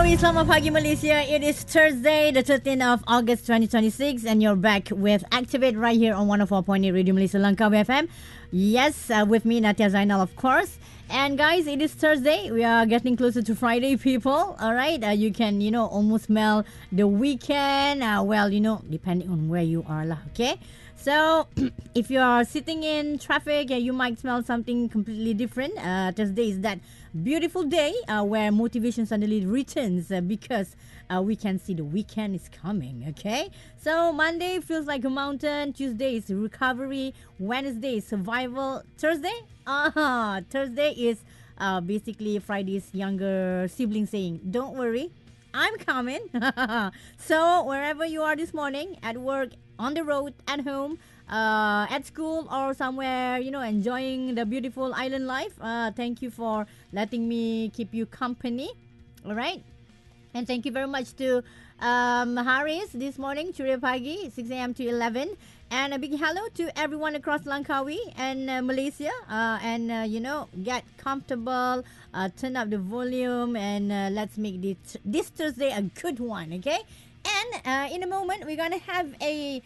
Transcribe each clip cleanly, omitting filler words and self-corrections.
Langkawi, selamat pagi Malaysia. It is Thursday, the 13th of August 2026 and you're back with Activate right here on 104.8 Radio Malaysia Langkawi FM. Yes, with me Natia Zainal of course. And guys, it is Thursday. We are getting closer to Friday, people. All right, you can, almost smell the weekend. Depending on where you are lah, okay? So, if you are sitting in traffic, you might smell something completely different. Thursday is that beautiful day where motivation suddenly returns because we can see the weekend is coming, okay? So, Monday feels like a mountain. Tuesday is recovery. Wednesday is survival. Thursday? Thursday is basically Friday's younger sibling saying, don't worry, I'm coming. So, wherever you are this morning, at work, on the road, at home, at school, or somewhere, enjoying the beautiful island life, thank you for letting me keep you company. All right. And thank you very much to Haris this morning, Curia Pagi, 6 a.m. to 11. And a big hello to everyone across Langkawi and Malaysia. Get comfortable, turn up the volume, and let's make this Thursday a good one, okay? And in a moment, we're going to have a,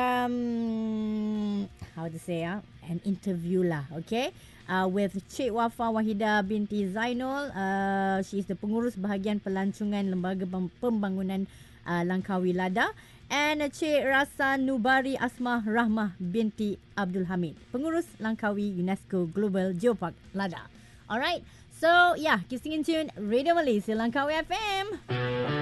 an interview lah, okay? With Cik Wafa Wahida binti Zainul. She is the pengurus bahagian pelancongan Lembaga Pembangunan Langkawi Lada. And Cik Rasa Nubari Asmah Rahmah binti Abdul Hamid, pengurus Langkawi UNESCO Global Geopark Lada. Alright, so yeah, keep staying tuned. Radio Malaysia Langkawi FM.